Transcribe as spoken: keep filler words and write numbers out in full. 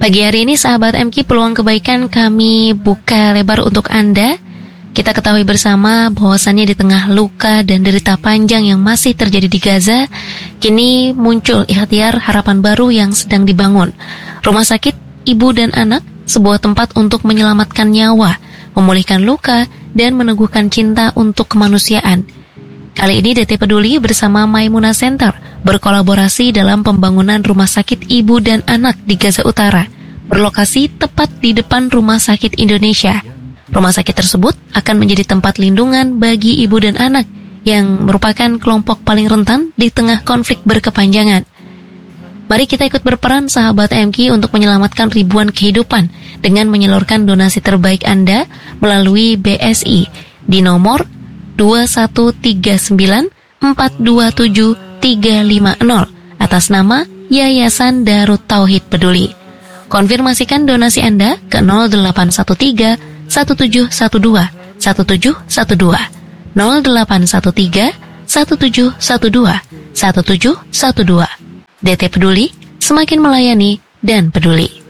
Pagi hari ini sahabat M K, peluang kebaikan kami buka lebar untuk Anda. Kita ketahui bersama bahwasannya di tengah luka dan derita panjang yang masih terjadi di Gaza, kini muncul ikhtiar harapan baru yang sedang dibangun. Rumah sakit ibu dan anak, sebuah tempat untuk menyelamatkan nyawa, memulihkan luka, dan meneguhkan cinta untuk kemanusiaan. Kali ini D T Peduli bersama Maimuna Center berkolaborasi dalam pembangunan rumah sakit ibu dan anak di Gaza Utara, berlokasi tepat di depan Rumah Sakit Indonesia. Rumah sakit tersebut akan menjadi tempat lindungan bagi ibu dan anak yang merupakan kelompok paling rentan di tengah konflik berkepanjangan. Mari kita ikut berperan sahabat M K untuk menyelamatkan ribuan kehidupan dengan menyalurkan donasi terbaik Anda melalui B S I di nomor dua satu tiga sembilan empat dua tujuh tiga lima nol atas nama Yayasan Darut Tauhid Peduli. Konfirmasikan donasi Anda ke nol delapan satu tiga satu tujuh satu dua satu tujuh satu dua, nol delapan satu tiga satu tujuh satu dua satu tujuh satu dua. D T Peduli, semakin melayani dan peduli.